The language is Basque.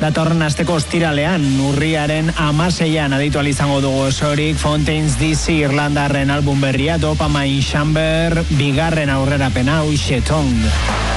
Datorren asteko ostiralean, urriaren 16an aditu izango dugu osorik Fontaines DC Irlandarren album berria, Dopamine Chamber, bigarren aurrerapena, Uxetong.